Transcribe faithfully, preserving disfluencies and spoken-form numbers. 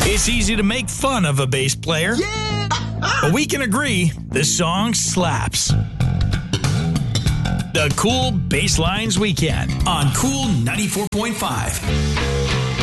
It's easy to make fun of a bass player, Yeah! but we can agree this song slaps. The Cool Basslines Weekend on Cool ninety-four point five.